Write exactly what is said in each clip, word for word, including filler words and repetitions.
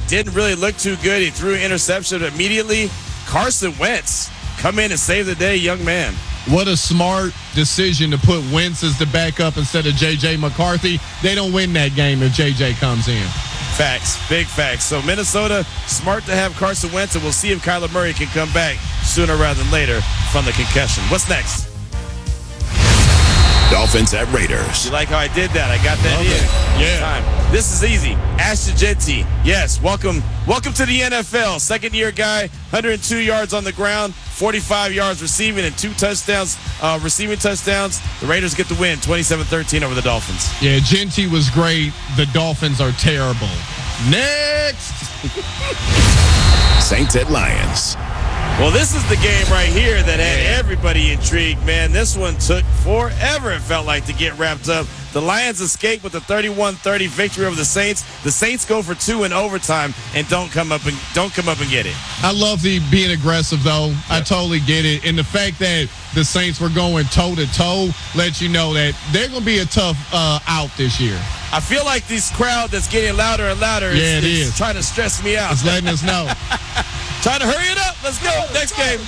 didn't really look too good. He threw an interception immediately. Carson Wentz come in and save the day, young man. What a smart decision to put Wentz as the backup instead of J J. McCarthy. They don't win that game if J J comes in. Facts, big facts. So Minnesota, smart to have Carson Wentz, and we'll see if Kyler Murray can come back sooner rather than later from the concussion. What's next? Dolphins at Raiders. You like how I did that? I got that Love in. it. Yeah. Time. This is easy. Ashton Jeanty. Yes, welcome welcome to the N F L. Second year guy, one hundred two yards on the ground, forty-five yards receiving, and two touchdowns, uh, receiving touchdowns. The Raiders get the win, twenty-seven thirteen over the Dolphins. Yeah, Jeanty was great. The Dolphins are terrible. Next. Saints at Lions. Well, this is the game right here that had everybody intrigued, man. This one took forever, it felt like, to get wrapped up. The Lions escape with a thirty-one thirty victory over the Saints. The Saints go for two in overtime and don't come up and don't come up and get it. I love the being aggressive, though. Yep. I totally get it. And the fact that the Saints were going toe-to-toe lets you know that they're going to be a tough uh, out this year. I feel like this crowd that's getting louder and louder is, yeah, it is is. trying to stress me out. It's letting us know. Trying to hurry it up. Let's go. Next game.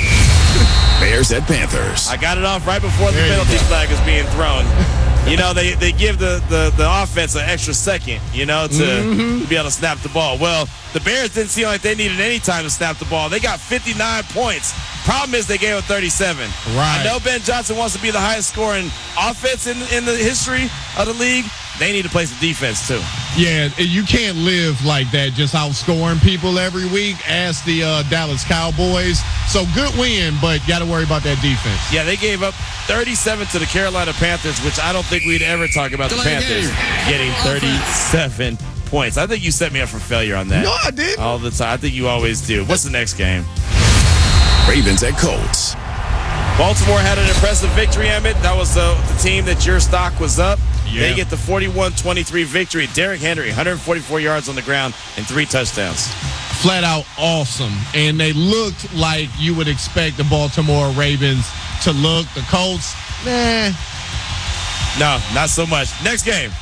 Bears at Panthers. I got it off right before the There penalty flag was being thrown. You know, they, they give the, the, the offense an extra second, you know, to, mm-hmm. to be able to snap the ball. Well, the Bears didn't seem like they needed any time to snap the ball. They got fifty-nine points. Problem is they gave up thirty-seven. Right. I know Ben Johnson wants to be the highest scoring offense in, in the history of the league. They need to play some defense, too. Yeah, you can't live like that, just outscoring people every week. Ask the uh, Dallas Cowboys. So good win, but got to worry about that defense. Yeah, they gave up thirty-seven to the Carolina Panthers, which I don't think we'd ever talk about the Panthers getting thirty-seven points. I think you set me up for failure on that. No, I didn't. All the time. I think you always do. What's the next game? Ravens at Colts. Baltimore had an impressive victory, Emmett. That was the, the team that your stock was up. Yeah. They get the forty-one twenty-three victory. Derrick Henry, one hundred forty-four yards on the ground and three touchdowns. Flat out awesome. And they looked like you would expect the Baltimore Ravens to look. The Colts, nah. No, not so much. Next game.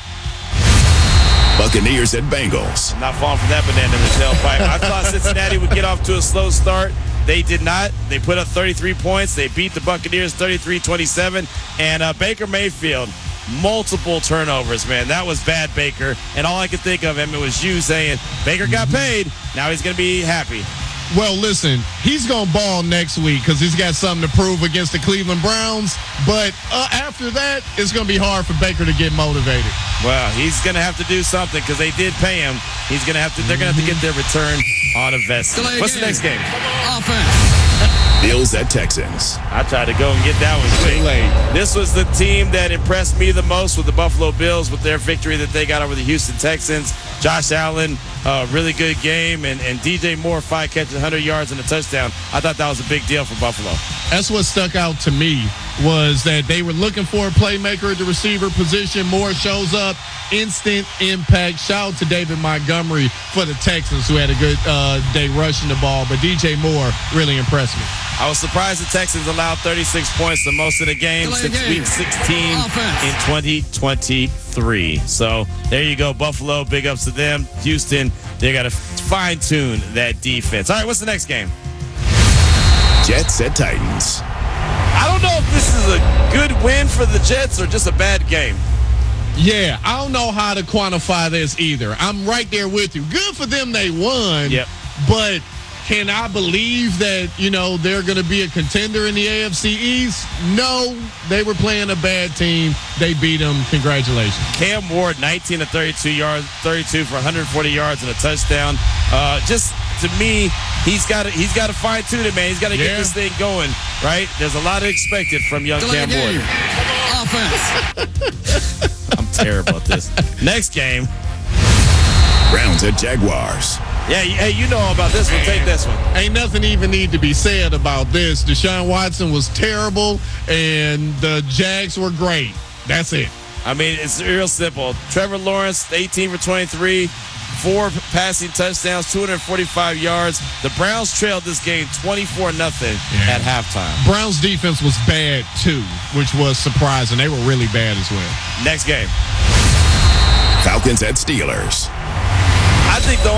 Buccaneers at Bengals. I'm not falling for that banana in the tailpipe. I thought Cincinnati would get off to a slow start. They did not. They put up thirty-three points. They beat the Buccaneers thirty-three twenty-seven. And uh, Baker Mayfield, multiple turnovers, man. That was bad, Baker. And all I could think of, Emmett, was you saying, Baker got paid. Now he's going to be happy. Well, listen, he's going to ball next week because he's got something to prove against the Cleveland Browns. But uh, after that, it's going to be hard for Baker to get motivated. Well, he's going to have to do something because they did pay him. He's going to have to. They're going to have to get their return on investment. What's the next game? Offense. Bills at Texans. I tried to go and get that one quick. This was the team that impressed me the most with the Buffalo Bills with their victory that they got over the Houston Texans. Josh Allen, a uh, really good game, and, and D J Moore, five catches, one hundred yards and a touchdown. I thought that was a big deal for Buffalo. That's what stuck out to me was that they were looking for a playmaker at the receiver position. Moore shows up, instant impact. Shout out to David Montgomery for the Texans who had a good uh, day rushing the ball, but D J Moore really impressed me. I was surprised the Texans allowed thirty-six points the most of the game since week sixteen in twenty twenty-three. So there you go, Buffalo. Big ups to them. Houston, they got to fine-tune that defense. All right, what's the next game? Jets at Titans. I don't know if this is a good win for the Jets or just a bad game. Yeah, I don't know how to quantify this either. I'm right there with you. Good for them they won. Yep. But can I believe that, you know, they're going to be a contender in the A F C East? No, they were playing a bad team. They beat them. Congratulations. Cam Ward, nineteen to thirty-two yards, thirty-two for one hundred forty yards and a touchdown. Uh, just to me, he's got to he's got to fine tune it, man. He's got to get yeah. this thing going, right? There's a lot of expected from young Delay Cam Ward. Offense. I'm terrible at this. Next game. Browns at Jaguars. Yeah, hey, you know all about this one. Take this one. Ain't nothing even need to be said about this. Deshaun Watson was terrible, and the Jags were great. That's it. I mean, it's real simple. Trevor Lawrence, eighteen for twenty-three, four passing touchdowns, two hundred forty-five yards. The Browns trailed this game twenty-four nothing Yeah. at halftime. Browns defense was bad, too, which was surprising. They were really bad as well. Next game. Falcons at Steelers. I think the